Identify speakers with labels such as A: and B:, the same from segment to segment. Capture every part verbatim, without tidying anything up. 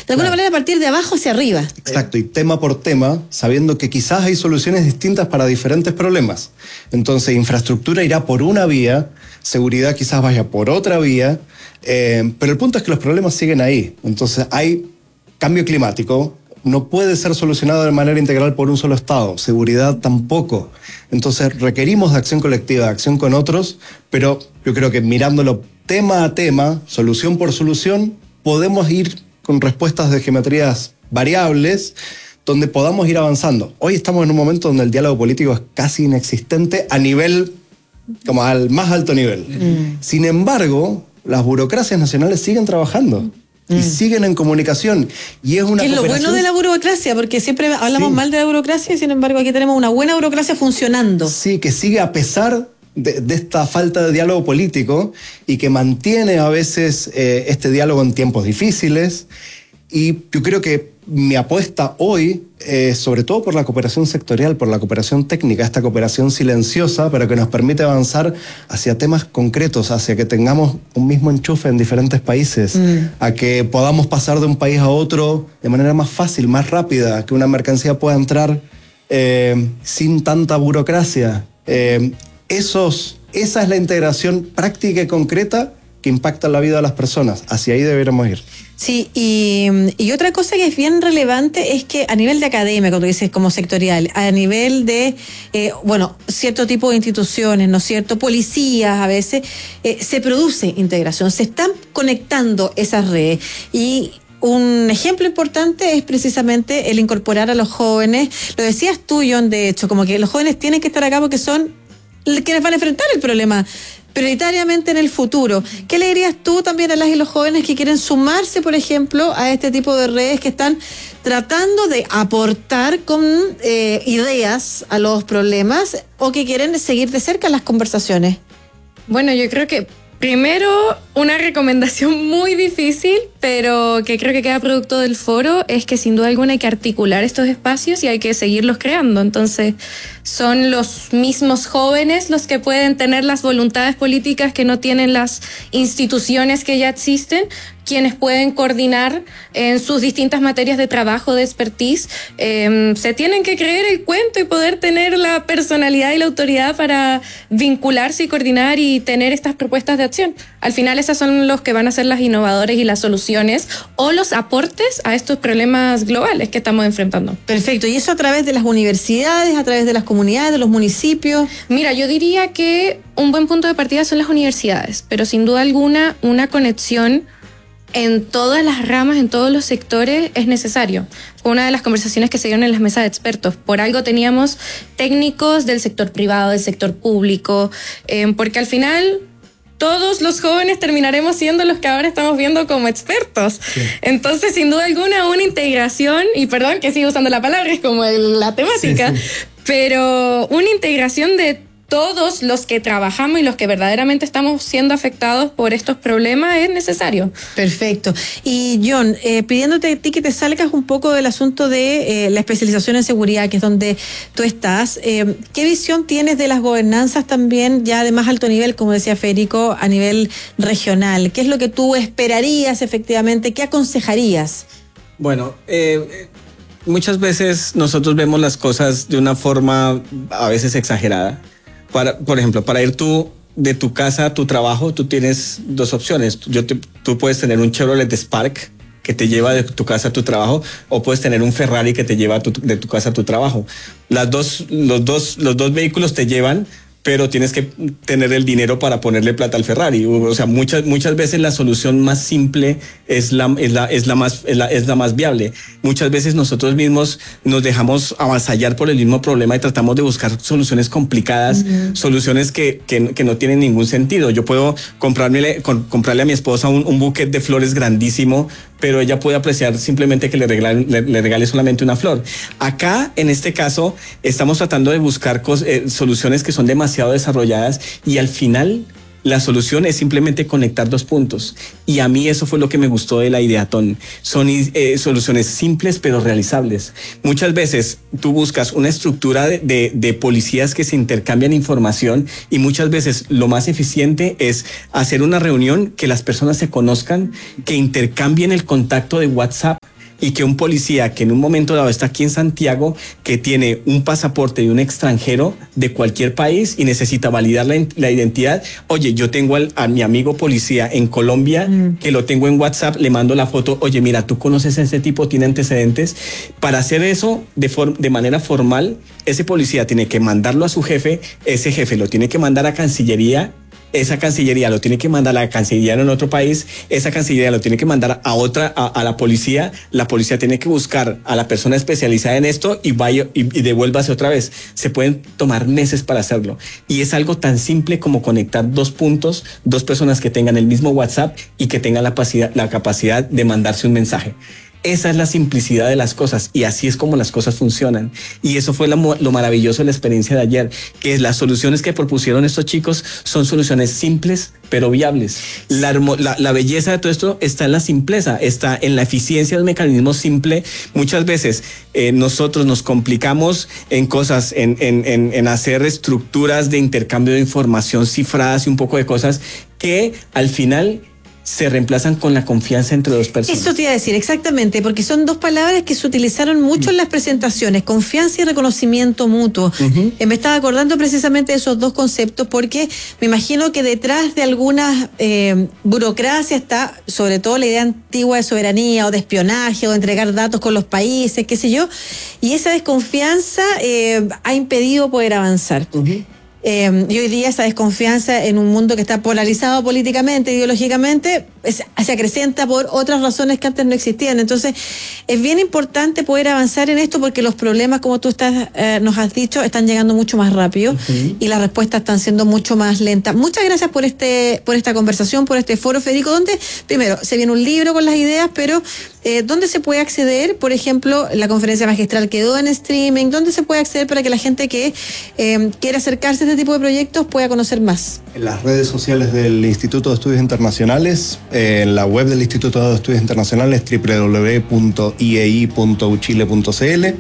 A: de alguna claro. manera partir de abajo hacia arriba.
B: Exacto, y tema por tema, sabiendo que quizás hay soluciones distintas para diferentes problemas. Entonces, infraestructura irá por una vía, seguridad quizás vaya por otra vía, eh, pero el punto es que los problemas siguen ahí. Entonces, hay cambio climático, no puede ser solucionado de manera integral por un solo Estado, seguridad tampoco. Entonces requerimos de acción colectiva, de acción con otros, pero yo creo que mirándolo tema a tema, solución por solución, podemos ir con respuestas de geometrías variables, donde podamos ir avanzando. Hoy estamos en un momento donde el diálogo político es casi inexistente a nivel, como al más alto nivel. Mm. Sin embargo, las burocracias nacionales siguen trabajando. Y mm. siguen en comunicación. Y es una
A: Es lo bueno de la burocracia, porque siempre hablamos sí. mal de la burocracia y sin embargo aquí tenemos una buena burocracia funcionando.
B: Sí, que sigue a pesar de, de esta falta de diálogo político y que mantiene a veces eh, este diálogo en tiempos difíciles. Y yo creo que mi apuesta hoy, eh, sobre todo por la cooperación sectorial, por la cooperación técnica, esta cooperación silenciosa, pero que nos permite avanzar hacia temas concretos, hacia que tengamos un mismo enchufe en diferentes países, mm. a que podamos pasar de un país a otro de manera más fácil, más rápida, que una mercancía pueda entrar eh, sin tanta burocracia. Eh, esos, esa es la integración práctica y concreta que impacta la vida de las personas. Hacia ahí deberíamos ir.
A: Sí, y, y otra cosa que es bien relevante es que a nivel de academia, cuando dices como sectorial, a nivel de, eh, bueno, cierto tipo de instituciones, ¿no es cierto?, policías a veces, eh, se produce integración, se están conectando esas redes. Y un ejemplo importante es precisamente el incorporar a los jóvenes. Lo decías tú, John, de hecho, como que los jóvenes tienen que estar acá porque son quienes van a enfrentar el problema prioritariamente en el futuro. ¿Qué le dirías tú también a las y los jóvenes que quieren sumarse, por ejemplo, a este tipo de redes que están tratando de aportar con eh, ideas a los problemas o que quieren seguir de cerca las conversaciones?
C: Bueno, yo creo que primero una recomendación muy difícil, pero que creo que queda producto del foro, es que sin duda alguna hay que articular estos espacios y hay que seguirlos creando. Entonces, son los mismos jóvenes los que pueden tener las voluntades políticas que no tienen las instituciones que ya existen, quienes pueden coordinar en sus distintas materias de trabajo, de expertise. Eh, se tienen que creer el cuento y poder tener la personalidad y la autoridad para vincularse y coordinar y tener estas propuestas de acción. Al final, esas son los que van a ser las innovadoras y las soluciones o los aportes a estos problemas globales que estamos enfrentando.
A: Perfecto. ¿Y eso a través de las universidades, a través de las comunidades, de los municipios?
C: Mira, yo diría que un buen punto de partida son las universidades, pero sin duda alguna una conexión en todas las ramas, en todos los sectores es necesario. Fue una de las conversaciones que se dieron en las mesas de expertos. Por algo teníamos técnicos del sector privado, del sector público, eh, porque al final todos los jóvenes terminaremos siendo los que ahora estamos viendo como expertos. Sí. Entonces, sin duda alguna, una integración, y perdón que siga usando la palabra, es como el, la temática, sí, sí. pero una integración de todos los que trabajamos y los que verdaderamente estamos siendo afectados por estos problemas es necesario.
A: Perfecto. Y John, eh, pidiéndote a ti que te salgas un poco del asunto de eh, la especialización en seguridad, que es donde tú estás, eh, ¿qué visión tienes de las gobernanzas también ya de más alto nivel, como decía Federico, a nivel regional? ¿Qué es lo que tú esperarías efectivamente? ¿Qué aconsejarías?
D: Bueno, eh, muchas veces nosotros vemos las cosas de una forma a veces exagerada. Para, por ejemplo, para ir tú de tu casa a tu trabajo, tú tienes dos opciones. Yo te, tú puedes tener un Chevrolet Spark que te lleva de tu casa a tu trabajo, o puedes tener un Ferrari que te lleva tu, de tu casa a tu trabajo. Las dos, los dos, los dos vehículos te llevan, pero tienes que tener el dinero para ponerle plata al Ferrari. O sea, muchas, muchas veces la solución más simple es la, es la, es la más, es la, es la más viable. Muchas veces nosotros mismos nos dejamos avasallar por el mismo problema y tratamos de buscar soluciones complicadas, uh-huh. soluciones que, que, que no tienen ningún sentido. Yo puedo comprarme, comprarle a mi esposa un, un buquet de flores grandísimo, pero ella puede apreciar simplemente que le regale, le, le regale solamente una flor. Acá, en este caso, estamos tratando de buscar cos, eh, soluciones que son demasiado desarrolladas y al final la solución es simplemente conectar dos puntos. Y a mí eso fue lo que me gustó de la Ideatón. Son eh, soluciones simples pero realizables. Muchas veces tú buscas una estructura de, de, de policías que se intercambian información y muchas veces lo más eficiente es hacer una reunión, que las personas se conozcan, que intercambien el contacto de WhatsApp y que un policía que en un momento dado está aquí en Santiago, que tiene un pasaporte de un extranjero de cualquier país y necesita validar la, la identidad, oye, yo tengo al, a mi amigo policía en Colombia, mm. que lo tengo en WhatsApp, le mando la foto, oye, mira, tú conoces a ese tipo, tiene antecedentes. Para hacer eso de, for, de manera formal, ese policía tiene que mandarlo a su jefe, ese jefe lo tiene que mandar a Cancillería, esa Cancillería lo tiene que mandar a la Cancillería en otro país, esa Cancillería lo tiene que mandar a otra, a, a la policía, la policía tiene que buscar a la persona especializada en esto y vaya y, y devuélvase otra vez. Se pueden tomar meses para hacerlo. Y es algo tan simple como conectar dos puntos, dos personas que tengan el mismo WhatsApp y que tengan la capacidad, la capacidad de mandarse un mensaje. Esa es la simplicidad de las cosas y así es como las cosas funcionan. Y eso fue lo, lo maravilloso de la experiencia de ayer, que las soluciones que propusieron estos chicos son soluciones simples pero viables. La, la, la belleza de todo esto está en la simpleza, está en la eficiencia del mecanismo simple. Muchas veces eh, nosotros nos complicamos en cosas, en, en, en, en hacer estructuras de intercambio de información cifradas y un poco de cosas que al final se reemplazan con la confianza entre dos personas.
A: Eso te iba a decir, exactamente, porque son dos palabras que se utilizaron mucho en las presentaciones, confianza y reconocimiento mutuo. Uh-huh. eh, me estaba acordando precisamente de esos dos conceptos porque me imagino que detrás de algunas eh, burocracias está sobre todo la idea antigua de soberanía o de espionaje o de entregar datos con los países, qué sé yo, y esa desconfianza eh, ha impedido poder avanzar. Uh-huh. Eh, y hoy día esa desconfianza en un mundo que está polarizado políticamente, ideológicamente, es, se acrecenta por otras razones que antes no existían. Entonces es bien importante poder avanzar en esto porque los problemas, como tú estás, eh, nos has dicho, están llegando mucho más rápido uh-huh. y las respuestas están siendo mucho más lentas. Muchas gracias por este por esta conversación, por este foro, Federico, donde primero se viene un libro con las ideas, pero eh, ¿dónde se puede acceder? Por ejemplo, la conferencia magistral quedó en streaming. ¿Dónde se puede acceder para que la gente que eh, quiera acercarse a este tipo de proyectos pueda conocer más?
B: En las redes sociales del Instituto de Estudios Internacionales, eh, en la web del Instituto de Estudios Internacionales, doble u doble u doble u punto i e i punto u chile punto c l,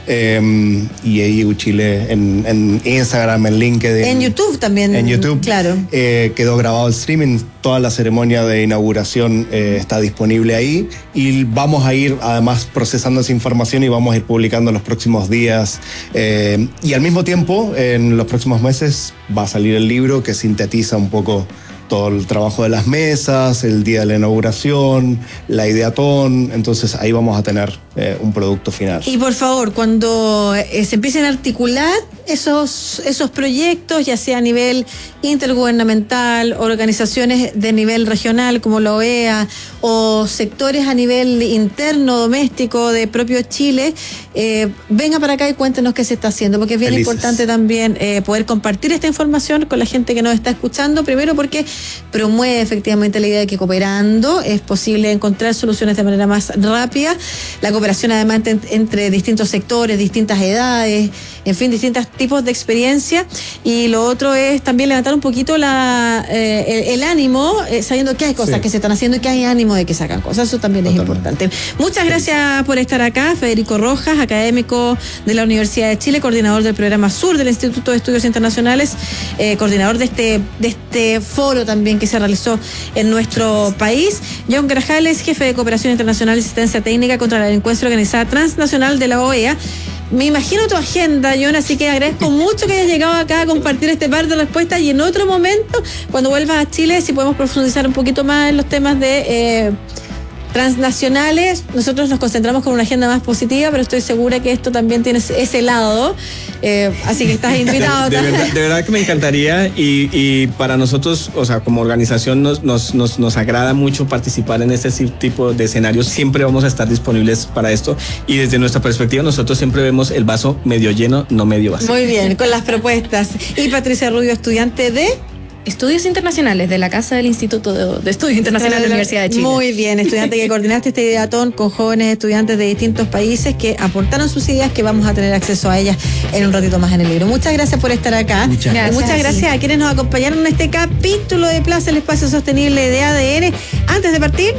B: eh, I E I Uchile en, en Instagram, en LinkedIn.
A: En YouTube también.
B: En YouTube.
A: Claro.
B: Eh, quedó grabado el streaming, toda la ceremonia de inauguración eh, está disponible ahí y vamos a ir además procesando esa información y vamos a ir publicando en los próximos días. Eh, y al mismo tiempo, en los próximos meses va a salir el libro que sintetiza un poco todo el trabajo de las mesas, el día de la inauguración, la ideatón. Entonces ahí vamos a tener eh, un producto final.
A: Y por favor, cuando eh, se empiecen a articular esos, esos proyectos, ya sea a nivel intergubernamental, organizaciones de nivel regional como la O E A o sectores a nivel interno, doméstico de propio Chile, eh, venga para acá y cuéntenos qué se está haciendo, porque es bien Felices. importante también eh, poder compartir esta información con la gente que nos está escuchando, primero porque promueve efectivamente la idea de que cooperando es posible encontrar soluciones de manera más rápida, la cooperación además entre, entre distintos sectores, distintas edades, en fin, distintos tipos de experiencia, y lo otro es también levantar un poquito la, eh, el, el ánimo, eh, sabiendo que hay cosas sí. que se están haciendo y que hay ánimo de que se hagan cosas, eso también Totalmente. es importante. Muchas gracias por estar acá, Federico Rojas, académico de la Universidad de Chile, coordinador del programa Sur del Instituto de Estudios Internacionales, eh, coordinador de este, de este foro también que se realizó en nuestro país. John Grajales, jefe de Cooperación Internacional y Asistencia Técnica contra la Delincuencia Organizada Transnacional de la O E A. Me imagino tu agenda, John, así que agradezco mucho que hayas llegado acá a compartir este par de respuestas y en otro momento, cuando vuelvas a Chile, si podemos profundizar un poquito más en los temas de eh, transnacionales. Nosotros nos concentramos con una agenda más positiva, pero estoy segura que esto también tiene ese lado, eh, así que estás invitado.
D: De, de, verdad, de verdad que me encantaría y, y para nosotros, o sea, como organización nos, nos, nos, nos agrada mucho participar en este tipo de escenarios. Siempre vamos a estar disponibles para esto y desde nuestra perspectiva nosotros siempre vemos el vaso medio lleno, no medio vacío.
A: Muy bien, con las propuestas. Y Patricia Rubio, estudiante de
C: Estudios Internacionales de la Casa del Instituto de, de Estudios Internacionales de la Universidad de Chile.
A: Muy bien, estudiante que coordinaste este ideatón con jóvenes estudiantes de distintos países que aportaron sus ideas, que vamos a tener acceso a ellas en un ratito más en el libro. Muchas gracias por estar acá.
B: Muchas gracias.
A: Muchas gracias a quienes nos acompañaron en este capítulo de Plaza el Espacio Sostenible de A D N. Antes de partir,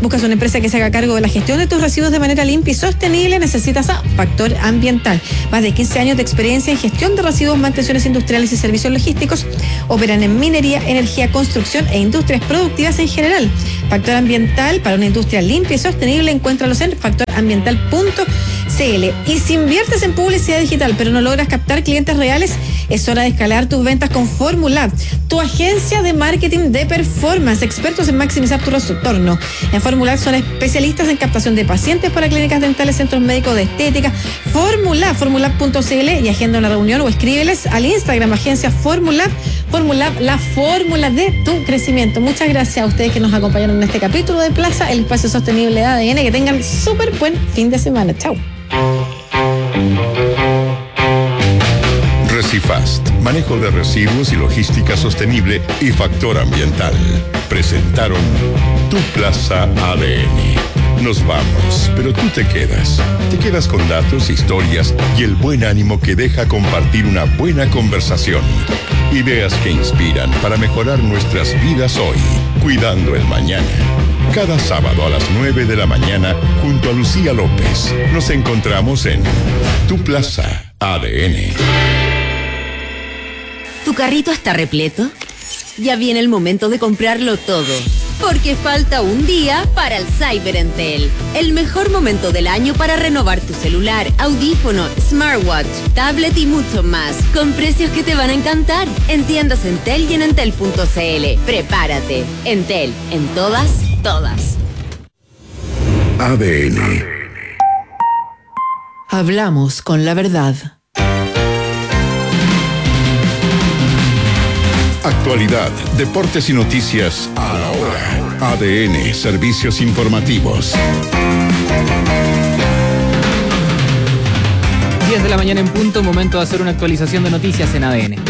A: ¿Buscas una empresa que se haga cargo de la gestión de tus residuos de manera limpia y sostenible? Necesitas a Factor Ambiental. Más de quince años de experiencia en gestión de residuos, mantenciones industriales y servicios logísticos. Operan en minería, energía, construcción e industrias productivas en general. Factor Ambiental, para una industria limpia y sostenible, encuéntralos en factor ambiental punto c l. Y si inviertes en publicidad digital pero no logras captar clientes reales, es hora de escalar tus ventas con Formulab, tu agencia de marketing de performance, expertos en maximizar tu retorno. En Formulab son especialistas en captación de pacientes para clínicas dentales, centros médicos de estética. Formulab, formulab punto c l, y agenda una reunión o escríbeles al Instagram agencia Formulab. Formulab, la fórmula de tu crecimiento. Muchas gracias a ustedes que nos acompañaron en este capítulo de Plaza, el espacio sostenible de A D N. Que tengan súper buen fin de semana. Chao.
E: Recifast, manejo de residuos y logística sostenible y Factor Ambiental. Presentaron Tu Plaza A D N. Nos vamos, pero tú te quedas. Te quedas con datos, historias y el buen ánimo que deja compartir una buena conversación. Ideas que inspiran para mejorar nuestras vidas hoy, cuidando el mañana. Cada sábado a las nueve de la mañana, junto a Lucía López, nos encontramos en Tu Plaza A D N.
F: ¿Tu carrito está repleto? Ya viene el momento de comprarlo todo, porque falta un día para el Cyber Entel. El mejor momento del año para renovar tu celular, audífono, smartwatch, tablet y mucho más, con precios que te van a encantar. En tiendas Entel y en entel punto c l. Prepárate. Entel, en todas, todas.
E: A D N.
G: Hablamos con la verdad.
E: Actualidad, deportes y noticias a la hora. A D N, servicios informativos.
H: diez de la mañana en punto, momento de hacer una actualización de noticias en A D N.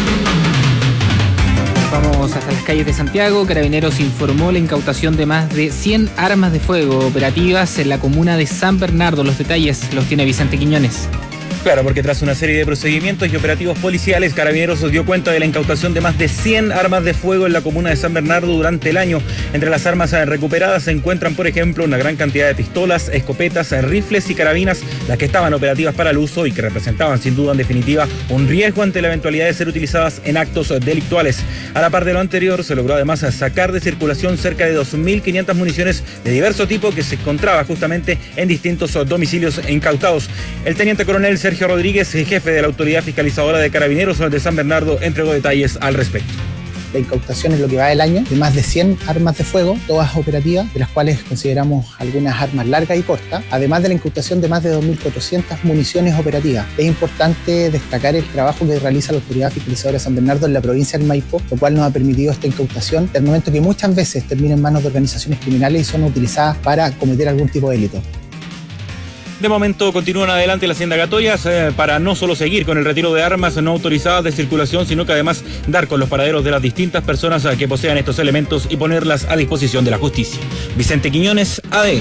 H: Vamos hasta las calles de Santiago. Carabineros informó la incautación de más de cien armas de fuego operativas en la comuna de San Bernardo. Los detalles los tiene Vicente Quiñones.
I: Claro, porque tras una serie de procedimientos y operativos policiales, Carabineros dio cuenta de la incautación de más de cien armas de fuego en la comuna de San Bernardo durante el año. Entre las armas recuperadas se encuentran, por ejemplo, una gran cantidad de pistolas, escopetas, rifles y carabinas, las que estaban operativas para el uso y que representaban sin duda en definitiva un riesgo ante la eventualidad de ser utilizadas en actos delictuales. A la par de lo anterior, se logró además sacar de circulación cerca de dos mil quinientas municiones de diverso tipo que se encontraba justamente en distintos domicilios incautados. El teniente coronel Sergio Rodríguez, jefe de la autoridad fiscalizadora de Carabineros de San Bernardo, entregó detalles al respecto.
J: La incautación en lo que va del año de más de cien armas de fuego, todas operativas, de las cuales consideramos algunas armas largas y cortas, además de la incautación de más de dos mil cuatrocientas municiones operativas. Es importante destacar el trabajo que realiza la autoridad fiscalizadora de San Bernardo en la provincia del Maipo, lo cual nos ha permitido esta incautación, del momento que muchas veces termina en manos de organizaciones criminales y son utilizadas para cometer algún tipo de delito.
I: De momento continúan adelante las indagatorias eh, para no solo seguir con el retiro de armas no autorizadas de circulación, sino que además dar con los paraderos de las distintas personas eh, que posean estos elementos y ponerlas a disposición de la justicia. Vicente Quiñones, A D N.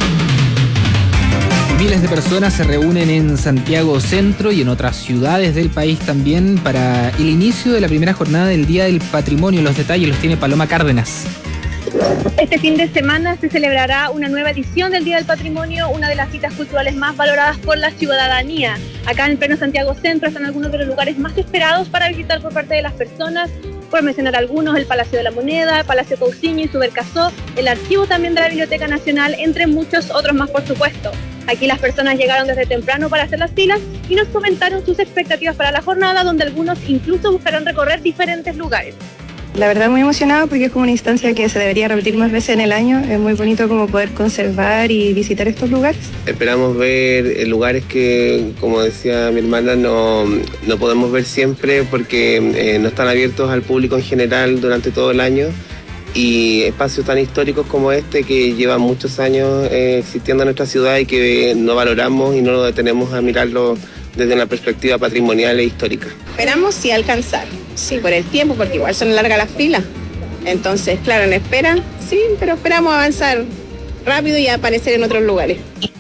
H: Miles de personas se reúnen en Santiago Centro y en otras ciudades del país también para el inicio de la primera jornada del Día del Patrimonio. Los detalles los tiene Paloma Cárdenas.
K: Este fin de semana se celebrará una nueva edición del Día del Patrimonio, una de las citas culturales más valoradas por la ciudadanía. Acá en el pleno Santiago Centro están algunos de los lugares más esperados para visitar por parte de las personas. Por mencionar algunos, el Palacio de la Moneda, el Palacio Cousiño y Subercasó, el archivo también de la Biblioteca Nacional, entre muchos otros más, por supuesto. Aquí las personas llegaron desde temprano para hacer las filas y nos comentaron sus expectativas para la jornada, donde algunos incluso buscarán recorrer diferentes lugares.
L: La verdad muy emocionada porque es como una instancia que se debería repetir más veces en el año. Es muy bonito como poder conservar y visitar estos lugares.
M: Esperamos ver lugares que, como decía mi hermana, no, no podemos ver siempre porque eh, no están abiertos al público en general durante todo el año. Y espacios tan históricos como este que llevan muchos años eh, existiendo en nuestra ciudad y que no valoramos y no nos detenemos a mirarlo desde una perspectiva patrimonial e histórica.
N: Esperamos sí alcanzar, sí, por el tiempo, porque igual son largas las filas. Entonces, claro, en espera, sí, pero esperamos avanzar rápido y aparecer en otros lugares.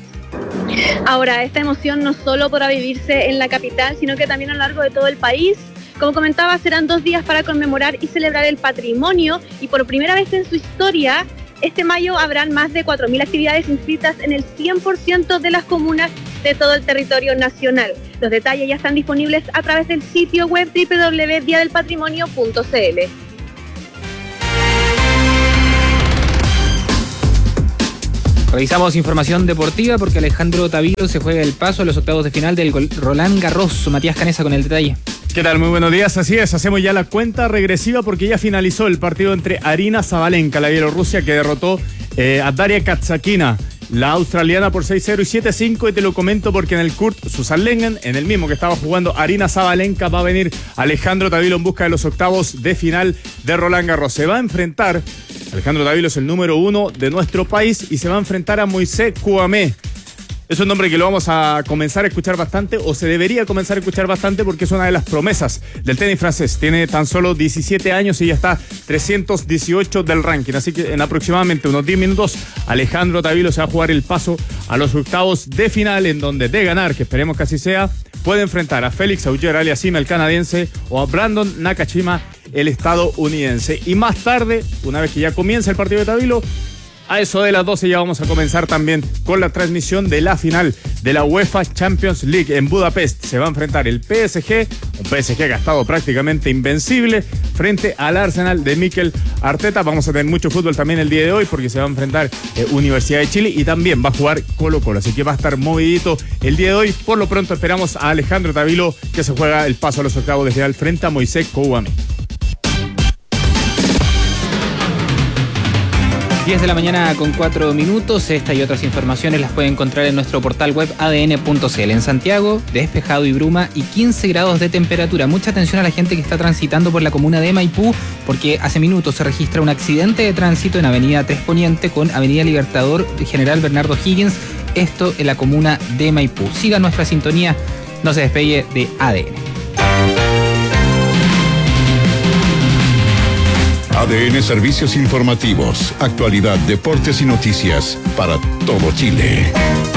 K: Ahora, esta emoción no solo podrá vivirse en la capital, sino que también a lo largo de todo el país. Como comentaba, serán dos días para conmemorar y celebrar el patrimonio y por primera vez en su historia Este mayo habrán más de cuatro mil actividades inscritas en el cien por ciento de las comunas de todo el territorio nacional. Los detalles ya están disponibles a través del sitio web doble u doble u doble u punto día del patrimonio punto c l.
H: Revisamos información deportiva porque Alejandro Tavilo se juega el paso a los octavos de final del Roland Garros. Matías Canesa con el detalle.
O: ¿Qué tal? Muy buenos días. Así es, hacemos ya la cuenta regresiva porque ya finalizó el partido entre Arina Sabalenka, la bielorrusia, que derrotó eh, a Daria Katsakina, la australiana, por seis cero y siete cinco, y te lo comento porque en el Kurt Susanlengen, en el mismo que estaba jugando Arina Sabalenka, va a venir Alejandro Tavilo en busca de los octavos de final de Roland Garros. Se va a enfrentar, Alejandro Tavilo es el número uno de nuestro país, y se va a enfrentar a Moisés Kouamé. Es un nombre que lo vamos a comenzar a escuchar bastante, o se debería comenzar a escuchar bastante, porque es una de las promesas del tenis francés. Tiene tan solo diecisiete años y ya está trescientos dieciocho del ranking. Así que en aproximadamente unos diez minutos, Alejandro Tavilo se va a jugar el paso a los octavos de final, en donde, de ganar, que esperemos que así sea, puede enfrentar a Félix Auger-Aliassime, el canadiense, o a Brandon Nakashima, el estadounidense. Y más tarde, una vez que ya comienza el partido de Tavilo, a eso de las doce ya vamos a comenzar también con la transmisión de la final de la UEFA Champions League en Budapest. Se va a enfrentar el P S G, un P S G que ha estado prácticamente invencible, frente al Arsenal de Mikel Arteta. Vamos a tener mucho fútbol también el día de hoy, porque se va a enfrentar eh, Universidad de Chile, y también va a jugar Colo Colo, así que va a estar movidito el día de hoy. Por lo pronto esperamos a Alejandro Tavilo, que se juega el paso a los octavos de final frente a Moisés Kouamé.
H: diez de la mañana con cuatro minutos. Esta y otras informaciones las puede encontrar en nuestro portal web A D N punto C L. En Santiago, despejado y bruma y quince grados de temperatura. Mucha atención a la gente que está transitando por la comuna de Maipú, porque hace minutos se registra un accidente de tránsito en Avenida Tres Poniente con Avenida Libertador General Bernardo Higgins. Esto en la comuna de Maipú. Siga nuestra sintonía, no se despegue de A D N.
E: A D N Servicios Informativos, actualidad, deportes y noticias para todo Chile.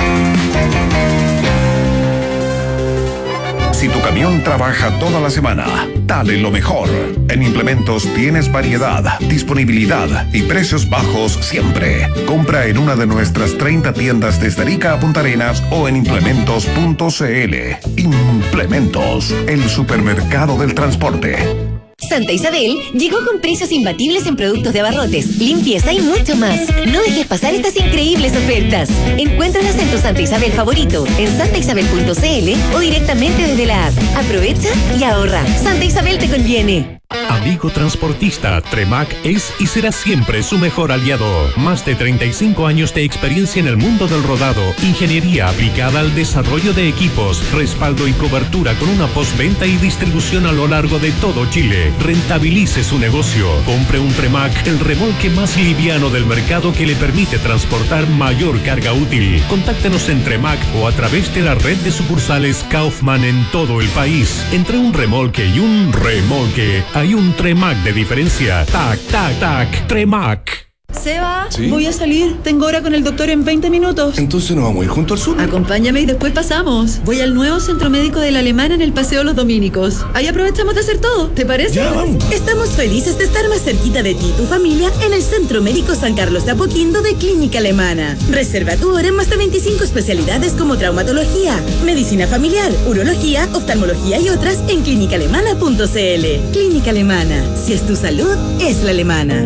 E: Si tu camión trabaja toda la semana, dale lo mejor. En Implementos tienes variedad, disponibilidad y precios bajos siempre. Compra en una de nuestras treinta tiendas desde Arica a Punta Arenas o en implementos punto c l. Implementos, el supermercado del transporte.
P: Santa Isabel llegó con precios imbatibles en productos de abarrotes, limpieza y mucho más. No dejes pasar estas increíbles ofertas. Encuéntralas en tu Santa Isabel favorito, en santa isabel punto c l o directamente desde la app. Aprovecha y ahorra. Santa Isabel te conviene.
Q: Amigo transportista, Tremac es y será siempre su mejor aliado. Más de treinta y cinco años de experiencia en el mundo del rodado, ingeniería aplicada al desarrollo de equipos, respaldo y cobertura con una postventa y distribución a lo largo de todo Chile. Rentabilice su negocio. Compre un Tremac, el remolque más liviano del mercado que le permite transportar mayor carga útil. Contáctenos en Tremac o a través de la red de sucursales Kaufman en todo el país. Entre un remolque y un remolque, hay un Tremac de diferencia. Tac, tac, tac. Tremac.
R: Seba,
S: ¿Sí?
R: Voy a salir. Tengo hora con el doctor en veinte minutos.
S: Entonces nos vamos a ir junto al sur.
R: Acompáñame y después pasamos. Voy al nuevo centro médico de la Alemana en el Paseo Los Dominicos. Ahí aprovechamos de hacer todo. ¿Te parece?
S: Ya, vamos.
T: Estamos felices de estar más cerquita de ti y tu familia en el Centro Médico San Carlos de Apoquindo de Clínica Alemana. Reserva tu hora en más de veinticinco especialidades como traumatología, medicina familiar, urología, oftalmología y otras en clínica alemana punto c l. Clínica Alemana. Si es tu salud, es la alemana.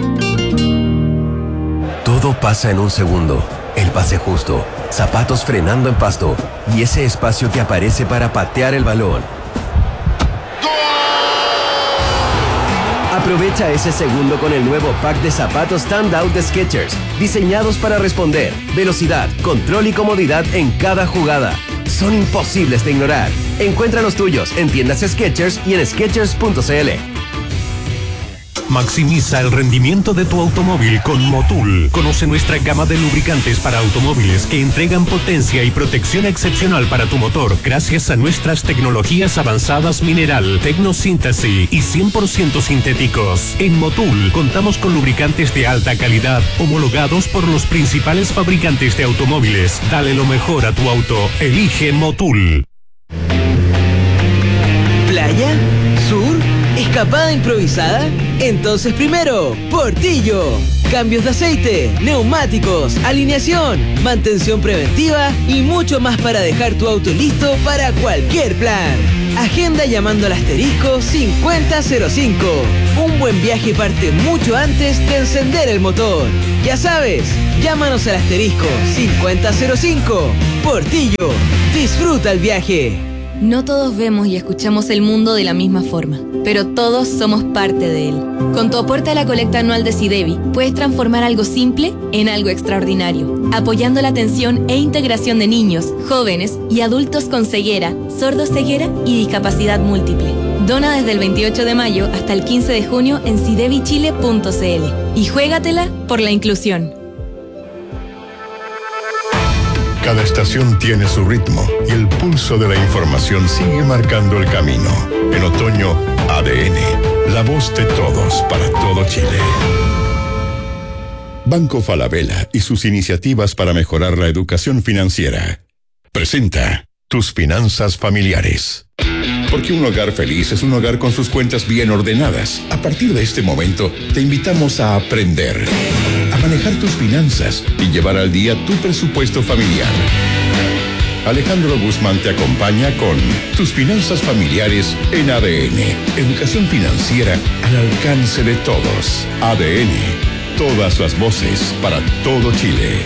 U: Todo pasa en un segundo. El pase justo, zapatos frenando en pasto y ese espacio que aparece para patear el balón. Aprovecha ese segundo con el nuevo pack de zapatos Standout de Skechers, diseñados para responder, velocidad, control y comodidad en cada jugada. Son imposibles de ignorar. Encuentra los tuyos en tiendas Skechers y en skechers punto c l.
Q: Maximiza el rendimiento de tu automóvil con Motul. Conoce nuestra gama de lubricantes para automóviles que entregan potencia y protección excepcional para tu motor gracias a nuestras tecnologías avanzadas mineral, tecnosíntesis y cien por ciento sintéticos. En Motul contamos con lubricantes de alta calidad homologados por los principales fabricantes de automóviles. Dale lo mejor a tu auto. Elige Motul.
V: Playa, sur,
S: ¿Escapada improvisada? Entonces primero, Portillo. Cambios de aceite, neumáticos, alineación, mantención preventiva y mucho más para dejar tu auto listo para cualquier plan. Agenda llamando al asterisco cincuenta cero cinco. Un buen viaje parte mucho antes de encender el motor. Ya sabes, llámanos al asterisco cincuenta cero cinco. Portillo, disfruta el viaje.
C: No todos vemos y escuchamos el mundo de la misma forma, pero todos somos parte de él. Con tu aporte a la colecta anual de SIDEBI, puedes transformar algo simple en algo extraordinario, apoyando la atención e integración de niños, jóvenes y adultos con ceguera, sordoceguera y discapacidad múltiple. Dona desde el veintiocho de mayo hasta el quince de junio en sidebi chile punto c l y juégatela por la inclusión.
E: Cada estación tiene su ritmo y el pulso de la información sigue marcando el camino. En otoño, A D N, la voz de todos para todo Chile. Banco Falabella y sus iniciativas para mejorar la educación financiera. Presenta Tus Finanzas Familiares. Porque un hogar feliz es un hogar con sus cuentas bien ordenadas. A partir de este momento, te invitamos a aprender a manejar tus finanzas y llevar al día tu presupuesto familiar. Alejandro Guzmán te acompaña con Tus Finanzas Familiares en A D N. Educación financiera al alcance de todos. A D N. Todas las voces para todo Chile.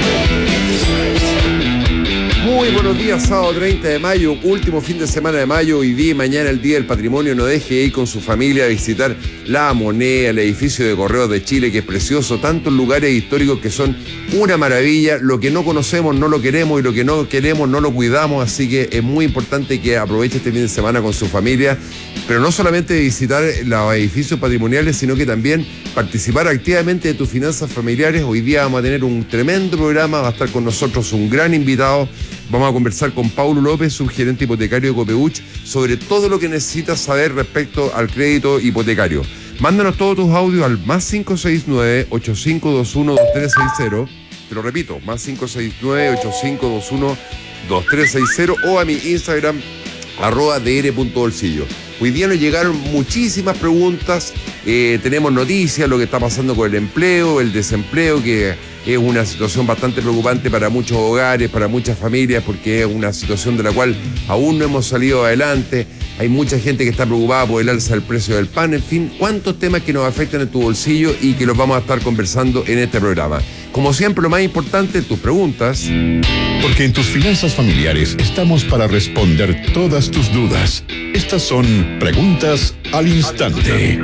V: Muy buenos días, sábado treinta de mayo, último fin de semana de mayo, hoy día y mañana el Día del Patrimonio. No deje de ir con su familia a visitar La Moneda, el edificio de Correos de Chile, que es precioso, tantos lugares históricos que son una maravilla. Lo que no conocemos no lo queremos y lo que no queremos no lo cuidamos, así que es muy importante que aproveche este fin de semana con su familia, pero no solamente visitar los edificios patrimoniales, sino que también participar activamente de tus finanzas familiares. Hoy día vamos a tener un tremendo programa, va a estar con nosotros un gran invitado. Vamos a conversar con Paulo López, subgerente hipotecario de Copeuch, sobre todo lo que necesitas saber respecto al crédito hipotecario. Mándanos todos tus audios al más cinco seis nueve, ocho cinco dos uno, dos tres seis cero. Te lo repito, más cinco seis nueve, ocho cinco dos uno, dos tres seis cero o a mi Instagram, arroba dr.bolsillo. Hoy día nos llegaron muchísimas preguntas, eh, tenemos noticias, lo que está pasando con el empleo, el desempleo, que es una situación bastante preocupante para muchos hogares, para muchas familias, porque es una situación de la cual aún no hemos salido adelante. Hay mucha gente que está preocupada por el alza del precio del pan, en fin, cuántos temas que nos afectan en tu bolsillo y que los vamos a estar conversando en este programa. Como siempre, lo más importante, tus preguntas.
E: Porque en Tus Finanzas Familiares estamos para responder todas tus dudas. Estas son preguntas al instante.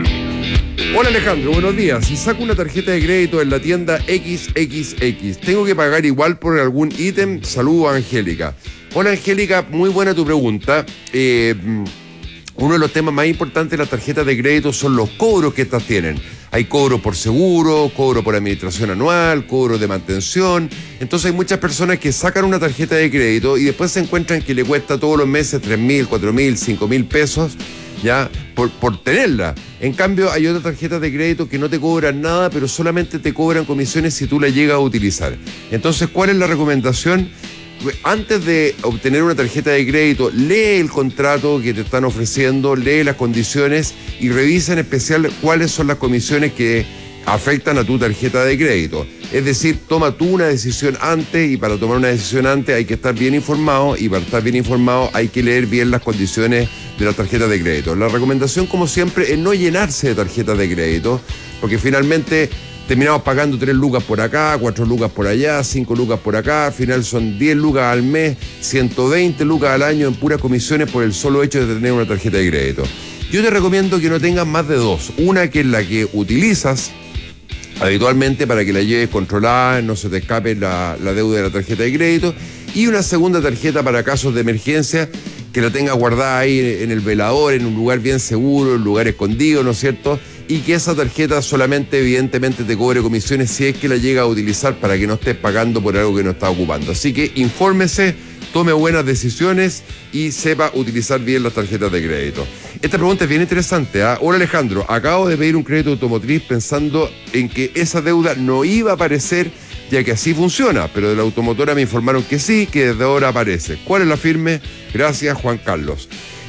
V: Hola Alejandro, buenos días. Si saco una tarjeta de crédito en la tienda equis equis equis, ¿tengo que pagar igual por algún ítem? Saludos, Angélica. Hola Angélica, muy buena tu pregunta. Eh, uno de los temas más importantes de las tarjetas de crédito son los cobros que estas tienen. Hay cobro por seguro, cobro por administración anual, cobro de mantención. Entonces hay muchas personas que sacan una tarjeta de crédito y después se encuentran que le cuesta todos los meses tres mil, cuatro mil, cinco mil pesos, ya, por, por tenerla. En cambio, hay otras tarjetas de crédito que no te cobran nada, pero solamente te cobran comisiones si tú la llegas a utilizar. Entonces, ¿cuál es la recomendación? Antes de obtener una tarjeta de crédito, lee el contrato que te están ofreciendo, lee las condiciones y revisa en especial cuáles son las comisiones que afectan a tu tarjeta de crédito. Es decir, toma tú una decisión antes, y para tomar una decisión antes hay que estar bien informado, y para estar bien informado hay que leer bien las condiciones de las tarjetas de crédito. La recomendación, como siempre, es no llenarse de tarjetas de crédito, porque finalmente terminamos pagando tres lucas por acá, cuatro lucas por allá, cinco lucas por acá, al final son diez lucas al mes, ciento veinte lucas al año en puras comisiones por el solo hecho de tener una tarjeta de crédito. Yo te recomiendo que no tengas más de dos. Una que es la que utilizas habitualmente para que la lleves controlada, no se te escape la, la deuda de la tarjeta de crédito, y una segunda tarjeta para casos de emergencia, que la tengas guardada ahí en el velador, en un lugar bien seguro, en un lugar escondido, ¿no es cierto? Y que esa tarjeta solamente, evidentemente, te cobre comisiones si es que la llega a utilizar, para que no estés pagando por algo que no estás ocupando. Así que infórmese, tome buenas decisiones y sepa utilizar bien las tarjetas de crédito. Esta pregunta es bien interesante, ¿eh? Hola Alejandro, acabo de pedir un crédito automotriz pensando en que esa deuda no iba a aparecer, ya que así funciona, pero de la automotora me informaron que sí, que desde ahora aparece. ¿Cuál es la firme? Gracias, Juan Carlos.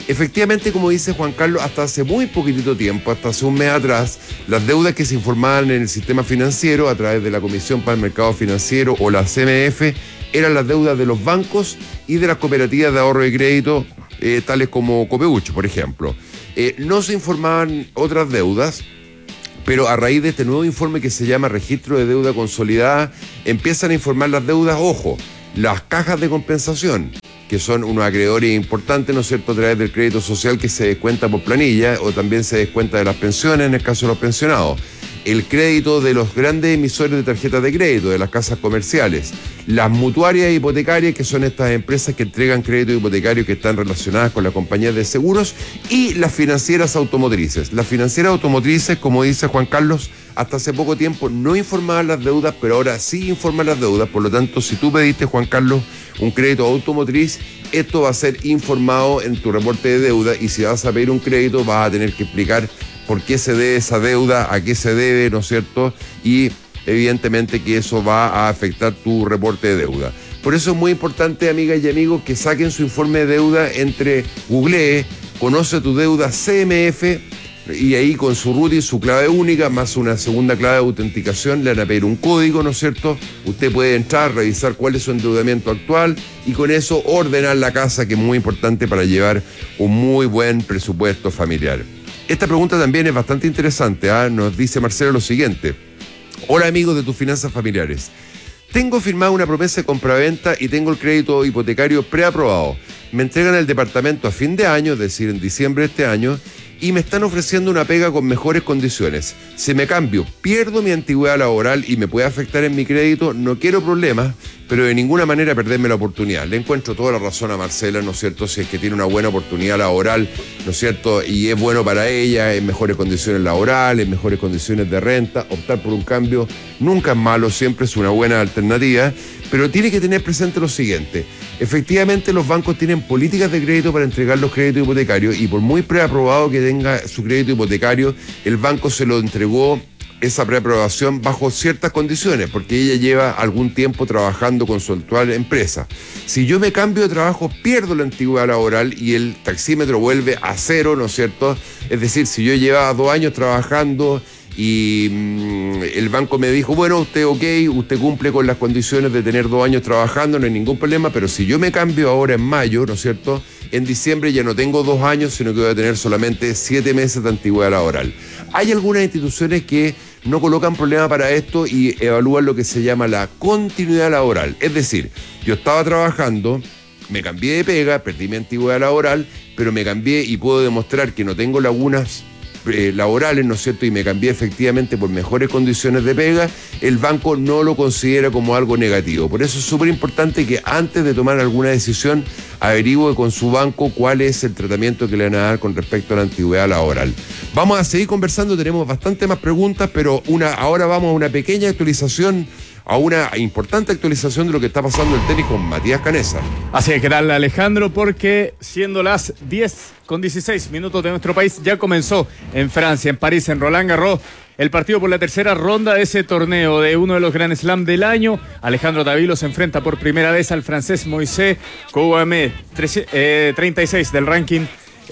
V: Efectivamente, como dice Juan Carlos, hasta hace muy poquitito tiempo, hasta hace un mes atrás, las deudas que se informaban en el sistema financiero a través de la Comisión para el Mercado Financiero o la C M F eran las deudas de los bancos y de las cooperativas de ahorro y crédito, eh, tales como Copeucho, por ejemplo. Eh, no se informaban otras deudas, pero a raíz de este nuevo informe que se llama Registro de Deuda Consolidada, empiezan a informar las deudas, ojo, las cajas de compensación, que son unos acreedores importantes, ¿no es cierto?, a través del crédito social que se descuenta por planilla o también se descuenta de las pensiones en el caso de los pensionados. El crédito de los grandes emisores de tarjetas de crédito, de las casas comerciales, las mutuarias hipotecarias, que son estas empresas que entregan crédito hipotecario que están relacionadas con las compañías de seguros, y las financieras automotrices. Las financieras automotrices, como dice Juan Carlos, hasta hace poco tiempo no informaban las deudas, pero ahora sí informan las deudas. Por lo tanto, si tú pediste, Juan Carlos, un crédito automotriz, esto va a ser informado en tu reporte de deuda, y si vas a pedir un crédito vas a tener que explicar por qué se debe esa deuda, a qué se debe, ¿no es cierto? Y evidentemente que eso va a afectar tu reporte de deuda. Por eso es muy importante, amigas y amigos, que saquen su informe de deuda, entre Googlee, conoce tu deuda C M F, y ahí con su root y su clave única, más una segunda clave de autenticación, le van a pedir un código, ¿no es cierto? Usted puede entrar, revisar cuál es su endeudamiento actual y con eso ordenar la casa, que es muy importante para llevar un muy buen presupuesto familiar. Esta pregunta también es bastante interesante, ¿eh? Nos dice Marcelo lo siguiente. Hola amigos de tus finanzas familiares. Tengo firmada una promesa de compraventa y tengo el crédito hipotecario preaprobado. Me entregan el departamento a fin de año, es decir, en diciembre de este año, y me están ofreciendo una pega con mejores condiciones. Si me cambio, pierdo mi antigüedad laboral y me puede afectar en mi crédito. No quiero problemas, pero de ninguna manera perderme la oportunidad. Le encuentro toda la razón a Marcela, ¿no es cierto? Si es que tiene una buena oportunidad laboral, ¿no es cierto? Y es bueno para ella, en mejores condiciones laborales, en mejores condiciones de renta, optar por un cambio nunca es malo, siempre es una buena alternativa. Pero tiene que tener presente lo siguiente. Efectivamente, los bancos tienen políticas de crédito para entregar los créditos hipotecarios, y por muy preaprobado que tenga su crédito hipotecario, el banco se lo entregó esa preaprobación bajo ciertas condiciones, porque ella lleva algún tiempo trabajando con su actual empresa. Si yo me cambio de trabajo, pierdo la antigüedad laboral y el taxímetro vuelve a cero, ¿no es cierto? Es decir, si yo llevaba dos años trabajando y mmm, el banco me dijo, bueno, usted ok, usted cumple con las condiciones de tener dos años trabajando, no hay ningún problema, pero si yo me cambio ahora en mayo, ¿no es cierto?, en diciembre ya no tengo dos años, sino que voy a tener solamente siete meses de antigüedad laboral. Hay algunas instituciones que no colocan problema para esto y evalúan lo que se llama la continuidad laboral. Es decir, yo estaba trabajando, me cambié de pega, perdí mi antigüedad laboral, pero me cambié y puedo demostrar que no tengo lagunas Eh, laborales, ¿no es cierto?, y me cambié efectivamente por mejores condiciones de pega, el banco no lo considera como algo negativo. Por eso es súper importante que antes de tomar alguna decisión averigüe con su banco cuál es el tratamiento que le van a dar con respecto a la antigüedad laboral. Vamos a seguir conversando, tenemos bastante más preguntas, pero una, ahora vamos a una pequeña actualización, a una importante actualización de lo que está pasando en el tenis con Matías Canesa.
O: Así es, ¿qué tal, Alejandro? Porque siendo las diez con dieciséis minutos de nuestro país, ya comenzó en Francia, en París, en Roland Garros, el partido por la tercera ronda de ese torneo de uno de los Grand Slam del año. Alejandro Tavilo se enfrenta por primera vez al francés Moisés Kouamé, treinta y seis del ranking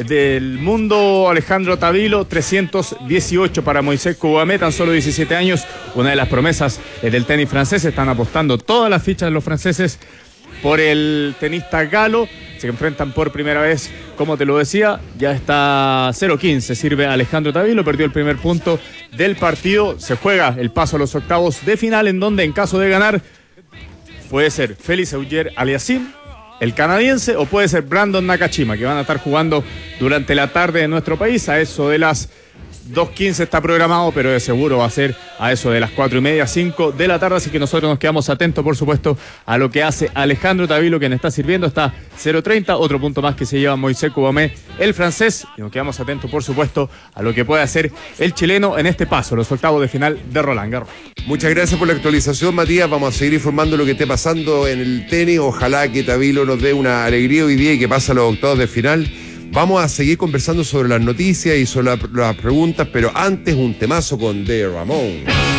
O: del mundo. Alejandro Tavilo, trescientos dieciocho para Moisés Kouamé, tan solo diecisiete años, una de las promesas del tenis francés. Están apostando todas las fichas de los franceses por el tenista galo. Se enfrentan por primera vez, como te lo decía, ya está cero quince, sirve Alejandro Tavilo, perdió el primer punto del partido. Se juega el paso a los octavos de final, en donde en caso de ganar puede ser Félix Auger-Aliassime, el canadiense, o puede ser Brandon Nakashima, que van a estar jugando durante la tarde en nuestro país. A eso de las dos quince está programado, pero de seguro va a ser a eso de las cuatro y media, cinco de la tarde, así que nosotros nos quedamos atentos, por supuesto, a lo que hace Alejandro Tavilo, quien está sirviendo, está cero treinta, otro punto más que se lleva Moisés Kouamé, el francés, y nos quedamos atentos, por supuesto, a lo que puede hacer el chileno en este paso, los octavos de final de Roland Garros.
V: Muchas gracias por la actualización, Matías. Vamos a seguir informando lo que esté pasando en el tenis. Ojalá que Tavilo nos dé una alegría hoy día y que pase a los octavos de final. Vamos a seguir conversando sobre las noticias y sobre la, las preguntas, pero antes un temazo con The Ramones.